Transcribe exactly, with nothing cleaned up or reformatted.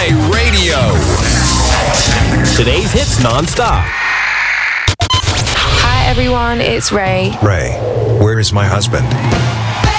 Ray Radio. Today's hits nonstop. Hi everyone, it's Ray. Ray, where is my husband?